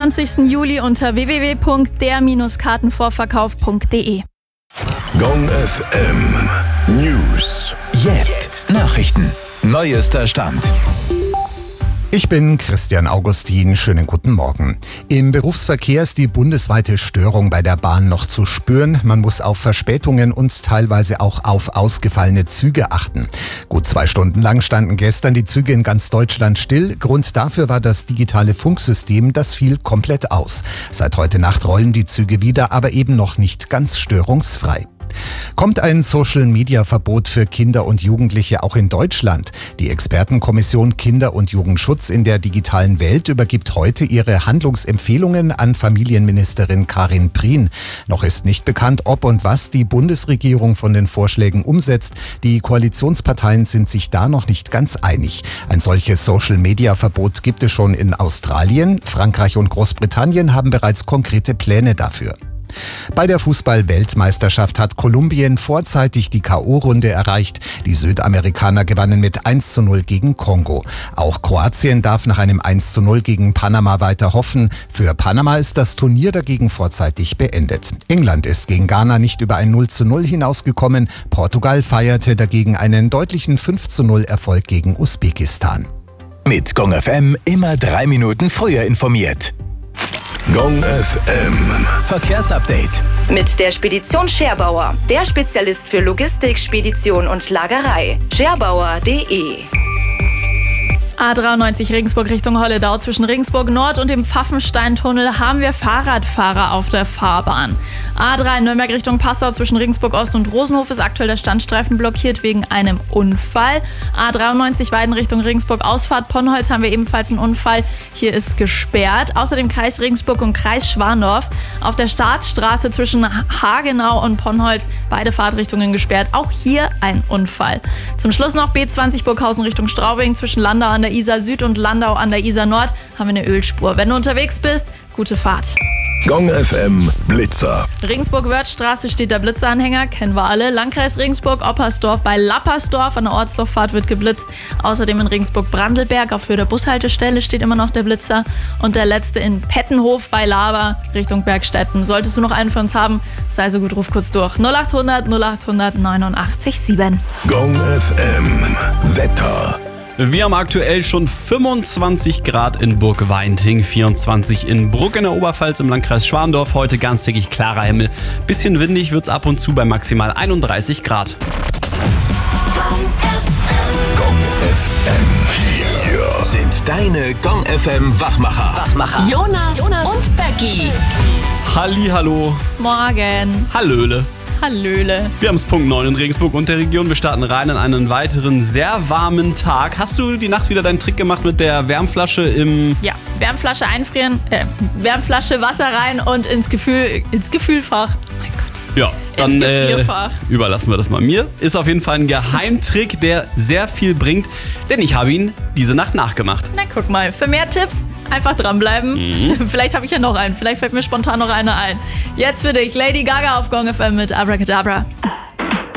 28. Juli unter www.der-kartenvorverkauf.de. Gong FM News. Jetzt Nachrichten. Neuester Stand. Ich bin Christian Augustin. Schönen guten Morgen. Im Berufsverkehr ist die bundesweite Störung bei der Bahn noch zu spüren. Man muss auf Verspätungen und teilweise auch auf ausgefallene Züge achten. Gut 2 Stunden lang standen gestern die Züge in ganz Deutschland still. Grund dafür war das digitale Funksystem, das fiel komplett aus. Seit heute Nacht rollen die Züge wieder, aber eben noch nicht ganz störungsfrei. Kommt ein Social-Media-Verbot für Kinder und Jugendliche auch in Deutschland? Die Expertenkommission Kinder- und Jugendschutz in der digitalen Welt übergibt heute ihre Handlungsempfehlungen an Familienministerin Karin Prien. Noch ist nicht bekannt, ob und was die Bundesregierung von den Vorschlägen umsetzt. Die Koalitionsparteien sind sich da noch nicht ganz einig. Ein solches Social-Media-Verbot gibt es schon in Australien. Frankreich und Großbritannien haben bereits konkrete Pläne dafür. Bei der Fußball-Weltmeisterschaft hat Kolumbien vorzeitig die K.O.-Runde erreicht. Die Südamerikaner gewannen mit 1:0 gegen Kongo. Auch Kroatien darf nach einem 1:0 gegen Panama weiter hoffen. Für Panama ist das Turnier dagegen vorzeitig beendet. England ist gegen Ghana nicht über ein 0:0 hinausgekommen. Portugal feierte dagegen einen deutlichen 5:0 Erfolg gegen Usbekistan. Mit Gong FM immer 3 Minuten früher informiert. Gong FM Verkehrsupdate. Mit der Spedition Scherbauer, der Spezialist für Logistik, Spedition und Lagerei. Scherbauer.de. A93 Regensburg Richtung Holledau. Zwischen Regensburg Nord und dem Pfaffensteintunnel haben wir Fahrradfahrer auf der Fahrbahn. A3 Nürnberg Richtung Passau. Zwischen Regensburg Ost und Rosenhof ist aktuell der Standstreifen blockiert wegen einem Unfall. A93 Weiden Richtung Regensburg Ausfahrt Ponnholz haben wir ebenfalls einen Unfall. Hier ist gesperrt. Außerdem Kreis Regensburg und Kreis Schwandorf. Auf der Staatsstraße zwischen Hagenau und Ponnholz beide Fahrtrichtungen gesperrt. Auch hier ein Unfall. Zum Schluss noch B20 Burghausen Richtung Straubing. Zwischen Landau an der Isar Süd und Landau an der Isar Nord haben wir eine Ölspur. Wenn du unterwegs bist, gute Fahrt. Gong FM Blitzer. Regensburg-Wörthstraße steht der Blitzeranhänger, kennen wir alle. Landkreis Regensburg-Oppersdorf bei Lappersdorf an der Ortsdorffahrt wird geblitzt. Außerdem in Regensburg-Brandelberg auf Höhe der Bushaltestelle steht immer noch der Blitzer. Und der letzte in Pettenhof bei Laber Richtung Bergstetten. Solltest du noch einen für uns haben, sei so gut, ruf kurz durch. 0800 0800 89 7. Gong FM Wetter. Wir haben aktuell schon 25 Grad in Burg-Weinting, 24 in Bruck in der Oberpfalz im Landkreis Schwandorf. Heute ganztägig klarer Himmel. Bisschen windig wird's ab und zu bei maximal 31 Grad. Gong FM. Hier sind deine Gong FM Wachmacher. Jonas und Becky. Hallihallo. Morgen. Hallöle. Hallöle. Wir haben es Punkt 9 in Regensburg und der Region. Wir starten rein in einen weiteren sehr warmen Tag. Hast du die Nacht wieder deinen Trick gemacht mit der Wärmflasche im... Ja, Wärmflasche einfrieren, Wärmflasche Wasser rein und ins Gefühlfach. Mein Gott. Ja, dann Gefrierfach. überlassen wir das mal mir. Ist auf jeden Fall ein Geheimtrick, der sehr viel bringt, denn ich habe ihn diese Nacht nachgemacht. Na guck mal, für mehr Tipps einfach dranbleiben. Vielleicht habe ich ja noch einen, vielleicht fällt mir spontan noch einer ein. Jetzt für dich, Lady Gaga auf Gong FM mit Abracadabra.